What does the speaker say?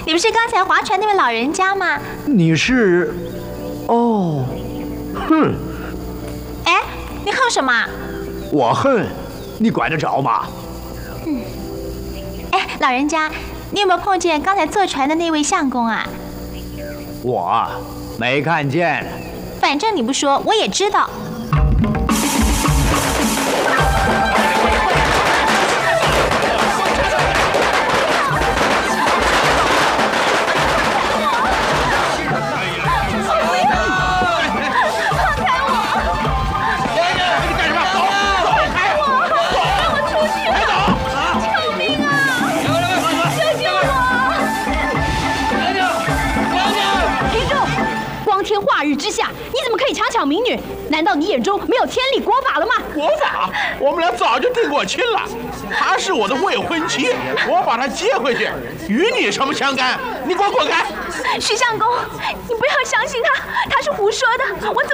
你不是刚才划船那位老人家吗？ 你是？哦，哼！ 哎，你恨什么？ 我恨，你管得着吗？ 哎，老人家，你有没有碰见刚才坐船的那位相公啊？ 我没看见。 反正你不说，我也知道。 化日之下，你怎么可以强抢民女？难道你眼中没有天理国法了吗？ 国法，我们俩早就定过亲了。她是我的未婚妻，我把她接回去，与你什么相干？你给我滚开！ 许相公，你不要相信他，他是胡说的。我怎么